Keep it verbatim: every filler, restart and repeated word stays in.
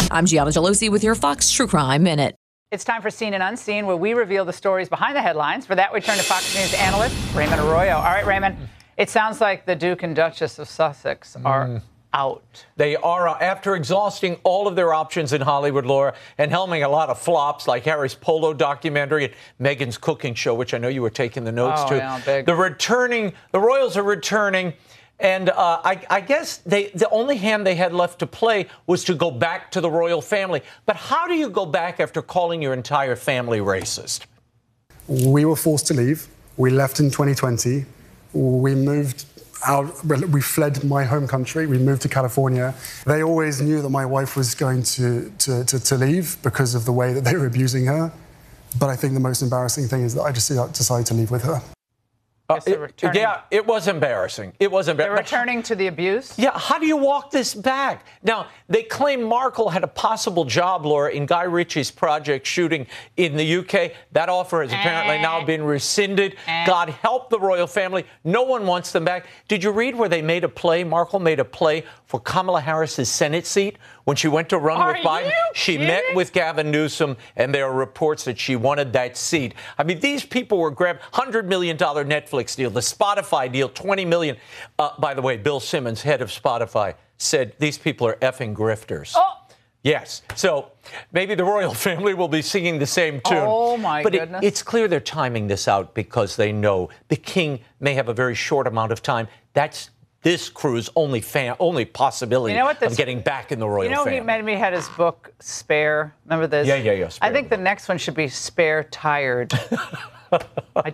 I'm Gianna Gelosi with your Fox True Crime Minute. It's time for Seen and Unseen, where we reveal the stories behind the headlines. For that, we turn to Fox News analyst Raymond Arroyo. All right, Raymond, it sounds like the Duke and Duchess of Sussex are mm. out. They are, uh, after exhausting all of their options in Hollywood, Laura, and helming a lot of flops like Harry's polo documentary and Meghan's cooking show, which I know you were taking the notes oh, to. Yeah, big. The returning, the Royals are returning. And uh, I, I guess they, the only hand they had left to play was to go back to the royal family. But how do you go back after calling your entire family racist? We were forced to leave. We left in twenty twenty. We moved out. We fled my home country. We moved to California. They always knew that my wife was going to, to, to, to leave because of the way that they were abusing her. But I think the most embarrassing thing is that I just decided to leave with her. Uh, it, yeah, it was embarrassing. It was embarrassing. They're returning to the abuse? Yeah, how do you walk this back? Now, they claim Markle had a possible job, Laura, in Guy Ritchie's project shooting in the U K. That offer has apparently uh, now been rescinded. Uh, God help the royal family. No one wants them back. Did you read where they made a play? Markle made a play for Kamala Harris's Senate seat when she went to run Are with Biden. She kidding? met with Gavin Newsom, and there are reports that she wanted that seat. I mean, these people were grabbed. one hundred million dollars Netflix deal, the Spotify deal, twenty million dollars. Uh, by the way, Bill Simmons, head of Spotify, said these people are effing grifters. Oh. Yes. So maybe the royal family will be singing the same tune. Oh, my but goodness. It, it's clear they're timing this out because they know the king may have a very short amount of time. That's this crew's only fan, only possibility you know what this, of getting back in the royal family. You know, family. he made me had his book Spare. Remember this? Yeah, yeah, yeah. Spare I think the next one should be Spare Tired. I